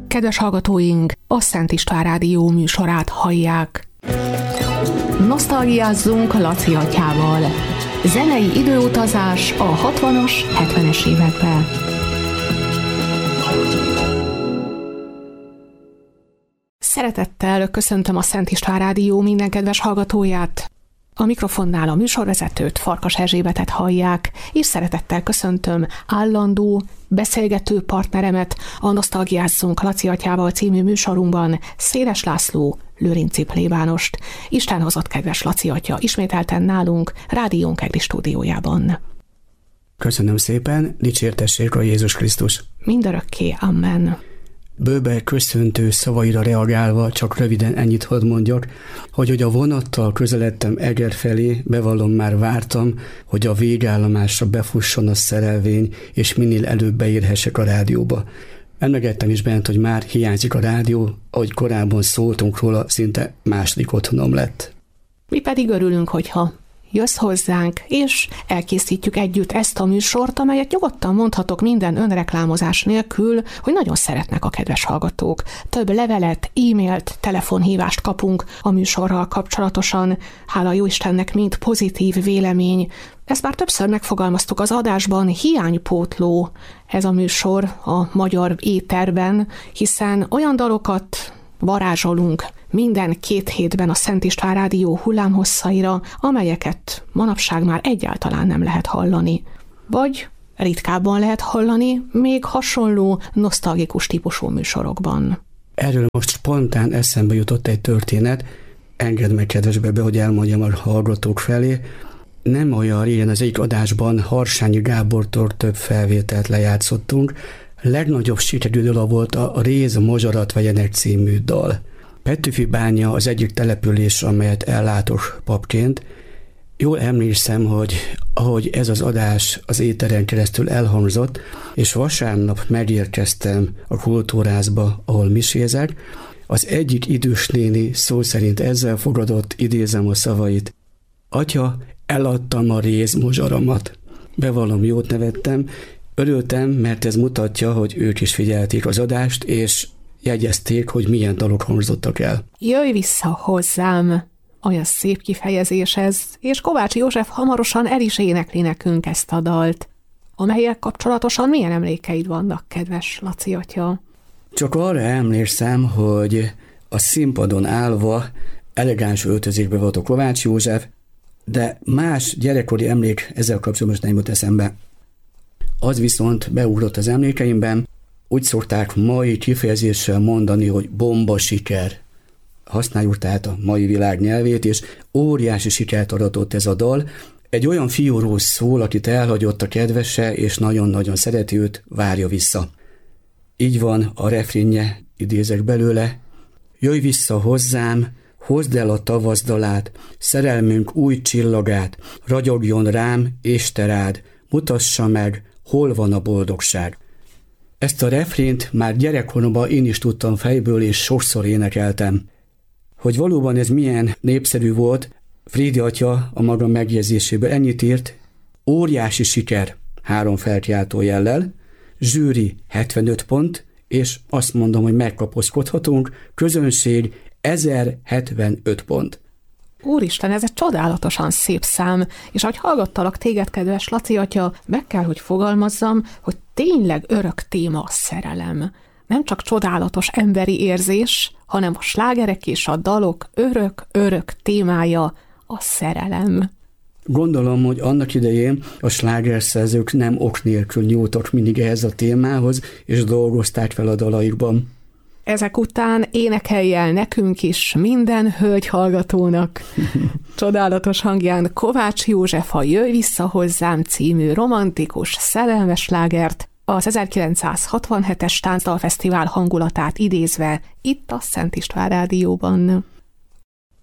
Kedves hallgatóink, a Szent István Rádió műsorát hallják. Nosztalgiázzunk Laci atyával. Zenei időutazás a 60-as, 70-es években. Szeretettel köszöntöm a Szent István Rádió minden kedves hallgatóját. A mikrofonnál a műsorvezetőt, Farkas Erzsébetet hallják, és szeretettel köszöntöm állandó beszélgető partneremet a Nosztalgiázzunk Laci atyával című műsorunkban, Széles László Lőrinci plébánost. Isten hozott, kedves Laci atya, ismételten nálunk, Rádiónk EGRI stúdiójában. Köszönöm szépen, dicsértessék a Jézus Krisztus. Mindörökké, amen. Bőbe köszöntő szavaira reagálva csak röviden ennyit hadd mondjak, hogy a vonattal közeledtem Eger felé, bevallom, már vártam, hogy a végállomásra befusson a szerelvény, és minél előbb beérhessek a rádióba. Emlegettem is bent, hogy már hiányzik a rádió, ahogy korábban szóltunk róla, szinte második otthonom lett. Mi pedig örülünk, hogyha jössz hozzánk, és elkészítjük együtt ezt a műsort, amelyet nyugodtan mondhatok minden önreklámozás nélkül, hogy nagyon szeretnek a kedves hallgatók. Több levelet, e-mailt, telefonhívást kapunk a műsorral kapcsolatosan. Hála jó Istennek, mind pozitív vélemény. Ezt már többször megfogalmaztuk az adásban, hiánypótló ez a műsor a magyar éterben, hiszen olyan dalokat varázsolunk minden 2 hétben a Szent István Rádió hullámhosszaira, amelyeket manapság már egyáltalán nem lehet hallani. Vagy ritkábban lehet hallani, még hasonló, nosztalgikus típusú műsorokban. Erről most spontán eszembe jutott egy történet, engedd meg, kedves Bebe, hogy elmondjam a hallgatók felé. Nem olyan régen az egyik adásban Harsányi Gábortól több felvételt lejátszottunk. Legnagyobb sikerű dala volt a Réz Mozsarat vegyenek című dal. Petőfibánya az egyik település, amelyet ellátok papként. Jól emlékszem, hogy ahogy ez az adás az éteren keresztül elhangzott, és vasárnap megérkeztem a kultúrázba, ahol misézek, az egyik idős néni szó szerint ezzel fogadott, idézem a szavait: "Atya, eladtam a Réz Mozsaramat." Bevallom, jót nevettem, örültem, mert ez mutatja, hogy ők is figyelték az adást, és jegyezték, hogy milyen dalok hangzottak el. Jöjj vissza hozzám! Olyan szép kifejezés ez, és Kovács József hamarosan el is énekli nekünk ezt a dalt. Amelyek kapcsolatosan milyen emlékeid vannak, kedves Laci atya? Csak arra emlékszem, hogy a színpadon állva elegáns öltözékbe volt a Kovács József, de más gyerekkori emlék ezzel kapcsolatban nem jut eszembe. Az viszont beugrott az emlékeimben, úgy szokták mai kifejezéssel mondani, hogy bomba siker. Használjuk tehát a mai világ nyelvét, és óriási sikert aratott ez a dal. Egy olyan fiúról szól, akit elhagyott a kedvese, és nagyon-nagyon szereti őt, várja vissza. Így van a refrénje, idézek belőle: "Jöjj vissza hozzám, hozd el a tavasz dalát, szerelmünk új csillagát, ragyogjon rám és te rád, mutassa meg, hol van a boldogság." Ezt a refrént már gyerekkoromban én is tudtam fejből, és sokszor énekeltem. Hogy valóban ez milyen népszerű volt, Frédi atya a maga megjegyzéséből ennyit írt: "Óriási siker" 3 felkiáltójellel, zsűri 75 pont, és azt mondom, hogy megkapaszkodhatunk, közönség 1075 pont. Úristen, ez egy csodálatosan szép szám, és ahogy hallgattalak téged, kedves Laci atya, meg kell, hogy fogalmazzam, hogy tényleg örök téma a szerelem. Nem csak csodálatos emberi érzés, hanem a slágerek és a dalok örök témája a szerelem. Gondolom, hogy annak idején a slágerszerzők nem ok nélkül nyúltak mindig ehhez a témához, és dolgozták fel a dalaikban. Ezek után énekelj el nekünk is, minden hölgy hallgatónak. Csodálatos hangján Kovács József a Jöjj vissza hozzám című romantikus, szerelmes slágert, az 1967-es Táncdalfesztivál hangulatát idézve itt a Szent István Rádióban.